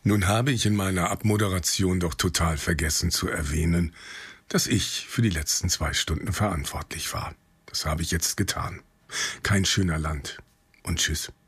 Nun habe ich in meiner Abmoderation doch total vergessen zu erwähnen, dass ich für die letzten 2 Stunden verantwortlich war. Das habe ich jetzt getan. Kein schöner Land. Und tschüss.